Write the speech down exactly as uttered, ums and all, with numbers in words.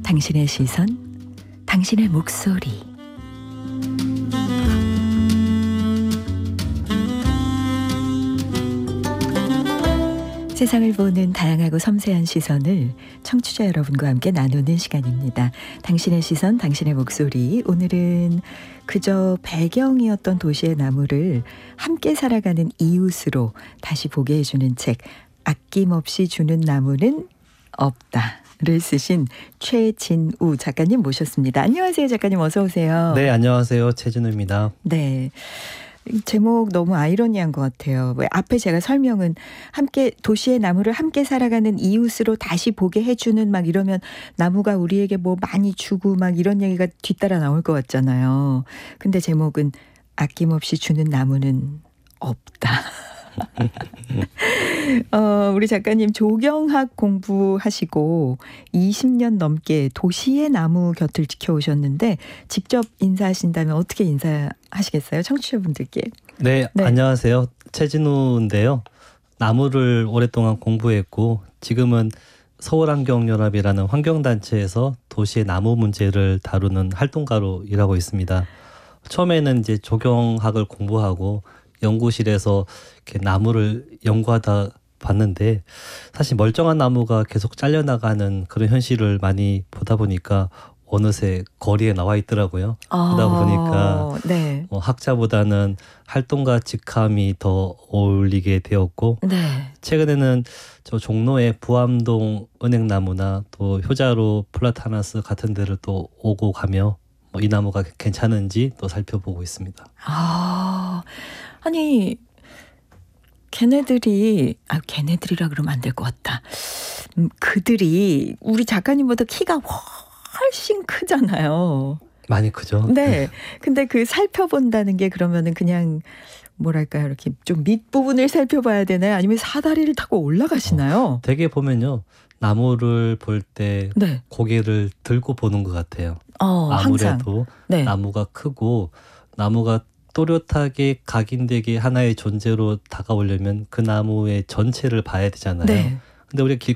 당신의 시선, 당신의 목소리. 세상을 보는 다양하고 섬세한 시선을 청취자 여러분과 함께 나누는 시간입니다. 당신의 시선, 당신의 목소리. 오늘은 그저 배경이었던 도시의 나무를 함께 살아가는 이웃으로 다시 보게 해주는 책, 아낌없이 주는 나무는 없다를 쓰신 최진우 작가님 모셨습니다. 안녕하세요, 작가님. 어서 오세요. 네, 안녕하세요. 최진우입니다. 네. 제목 너무 아이러니한 것 같아요. 왜 앞에 제가 설명은 함께 도시의 나무를 함께 살아가는 이웃으로 다시 보게 해주는 막 이러면 나무가 우리에게 뭐 많이 주고 막 이런 얘기가 뒤따라 나올 것 같잖아요. 근데 제목은 아낌없이 주는 나무는 없다. 어, 우리 작가님 조경학 공부하시고 이십 년 넘게 도시의 나무 곁을 지켜오셨는데 직접 인사하신다면 어떻게 인사하시겠어요? 청취자분들께. 네, 네. 안녕하세요. 최진우인데요. 나무를 오랫동안 공부했고 지금은 서울환경연합이라는 환경단체에서 도시의 나무 문제를 다루는 활동가로 일하고 있습니다. 처음에는 이제 조경학을 공부하고 연구실에서 이렇게 나무를 연구하다 봤는데 사실 멀쩡한 나무가 계속 잘려나가는 그런 현실을 많이 보다 보니까 어느새 거리에 나와 있더라고요. 아, 그러다 보니까 네. 어, 학자보다는 활동가 직함이 더 어울리게 되었고 네. 최근에는 저 종로의 부암동 은행나무나 또 효자로 플라타나스 같은 데를 또 오고 가며 뭐 이 나무가 괜찮은지 또 살펴보고 있습니다. 아, 아니 걔네들이 아 걔네들이라 그러면 안 될 것 같다. 음, 그들이 우리 작가님보다 키가 훨씬 크잖아요. 많이 크죠. 네. 근데 그 살펴본다는 게 그러면은 그냥 뭐랄까요, 이렇게 좀 밑부분을 살펴봐야 되나요? 아니면 사다리를 타고 올라가시나요? 어, 되게 보면요. 나무를 볼 때 네. 고개를 들고 보는 것 같아요. 어, 아무래도 네. 나무가 크고 나무가 또렷하게 각인되게 하나의 존재로 다가오려면 그 나무의 전체를 봐야 되잖아요. 네. 근데 우리가 길,